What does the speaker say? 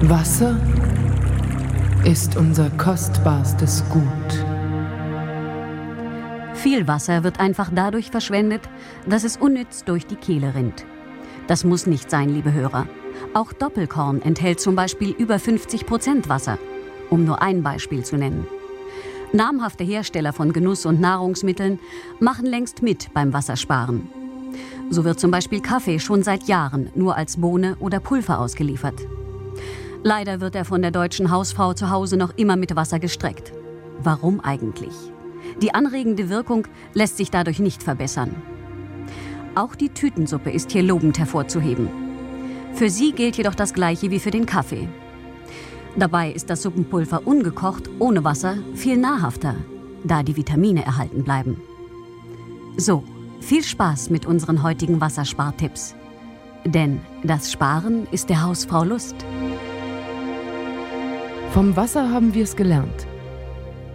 Wasser ist unser kostbarstes Gut. Viel Wasser wird einfach dadurch verschwendet, dass es unnütz durch die Kehle rinnt. Das muss nicht sein, liebe Hörer. Auch Doppelkorn enthält zum Beispiel über 50% Wasser, um nur ein Beispiel zu nennen. Namhafte Hersteller von Genuss- und Nahrungsmitteln machen längst mit beim Wassersparen. So wird zum Beispiel Kaffee schon seit Jahren nur als Bohne oder Pulver ausgeliefert. Leider wird er von der deutschen Hausfrau zu Hause noch immer mit Wasser gestreckt. Warum eigentlich? Die anregende Wirkung lässt sich dadurch nicht verbessern. Auch die Tütensuppe ist hier lobend hervorzuheben. Für sie gilt jedoch das Gleiche wie für den Kaffee. Dabei ist das Suppenpulver ungekocht, ohne Wasser, viel nahrhafter, da die Vitamine erhalten bleiben. So, viel Spaß mit unseren heutigen Wasserspartipps. Denn das Sparen ist der Hausfrau Lust. Vom Wasser haben wir es gelernt.